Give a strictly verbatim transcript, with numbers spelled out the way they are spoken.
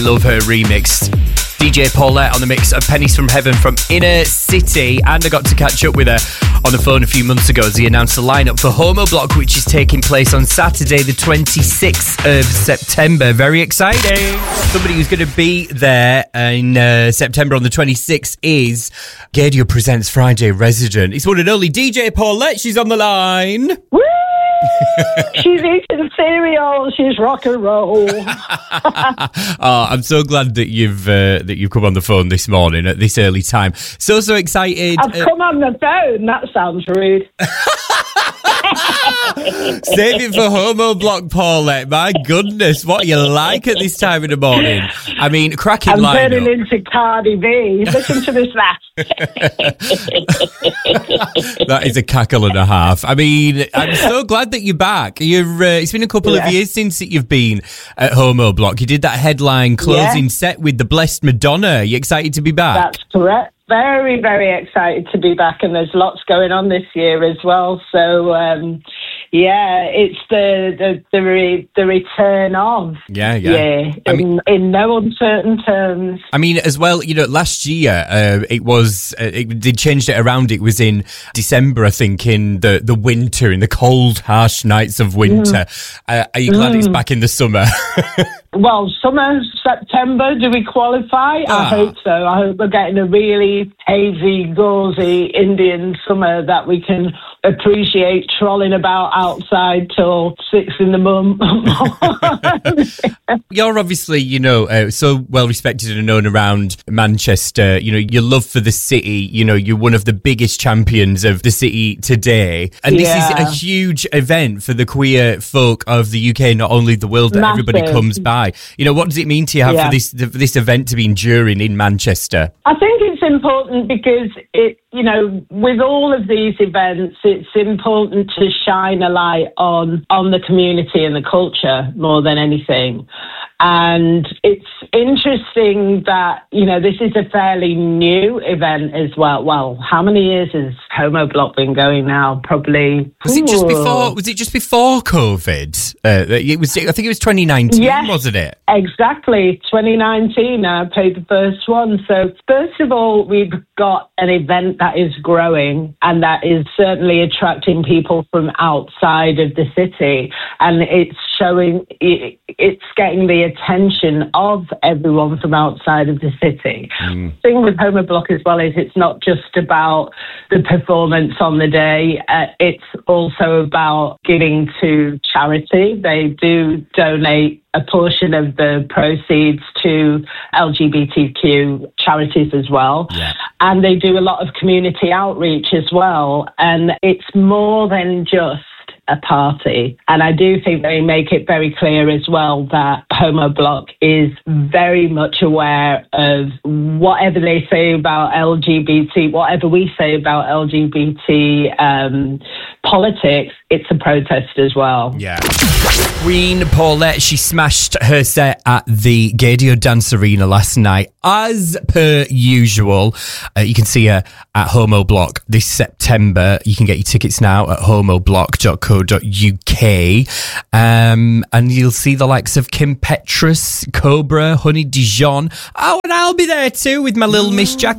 Love Her remix. D J Paulette on the mix of Pennies from Heaven from Inner City, and I got to catch up with her on the phone a few months ago as he announced the lineup for Homo Block, which is taking place on Saturday the twenty-sixth of September. Very exciting. Somebody who's going to be there in uh, September on the twenty-sixth is Gaydio Presents Friday resident. It's one and only D J Paulette. She's on the line. Woo! She's eating cereal. She's rock and roll. Oh, I'm so glad that you've uh, that you've come on the phone this morning at this early time. So so excited. I've uh, come on the phone. That sounds rude. Save it for Homo Block, Paulette. My goodness, what are you like at this time in the morning? I mean, cracking I'm lineup. turning into Cardi B. Listen to this laugh. That is a cackle and a half. I mean, I'm so glad that you're back. You're. Uh, it's been a couple yeah. of years since you've been at Homo Block. You did that headline closing yeah. set with the Blessed Madonna. Are you excited to be back? That's correct. Very, very excited to be back, and there's lots going on this year as well. So, um, yeah, it's the the the, re, the return of yeah, yeah. yeah I in, mean, in no uncertain terms. I mean, as well, you know, last year uh, it was uh, it, they changed it around. It was in December, I think, in the the winter, in the cold, harsh nights of winter. Mm. Uh, are you glad mm. it's back in the summer? Well, summer, September, do we qualify? Ah. I hope so. I hope we're getting a really hazy, gauzy Indian summer that we can appreciate trolling about outside till six in the morning. You're obviously, you know, uh, so well respected and known around Manchester. You know, your love for the city, you know, you're one of the biggest champions of the city today. And this yeah. is a huge event for the queer folk of the U K, not only the world, that Massive. everybody comes by. You know, what does it mean to you have yeah. for this for this event to be enduring in Manchester? I think it's important because it, you know, with all of these events, it's important to shine a light on on the community and the culture more than anything. And it's interesting that, you know, this is a fairly new event as well. Well, how many years has Homo Block been going now? Probably. Was it just before? Was it just before COVID? Uh, it was. I think it was twenty nineteen, yes, wasn't it? Exactly, twenty nineteen. I played the first one. So first of all, we've got an event that is growing and that is certainly attracting people from outside of the city, and it's showing. It's getting the attention of everyone from outside of the city. Mm. The thing with Homo Block as well is it's not just about the performance on the day, uh, it's also about giving to charity. They do donate a portion of the proceeds to L G B T Q charities as well. Yeah. And they do a lot of community outreach as well. And it's more than just a party. And I do think they make it very clear as well that Homo Block is very much aware of whatever they say about L G B T, whatever we say about L G B T um, politics, it's a protest as well. Yeah. Queen Paulette, she smashed her set at the Gaydio Dance Arena last night, as per usual. Uh, you can see her at Homo Block this September. You can get your tickets now at homo block dot co dot uk. Um, and you'll see the likes of Kim Petras, Cobra, Honey Dijon. Oh, and I'll be there too with my little Miss Jack.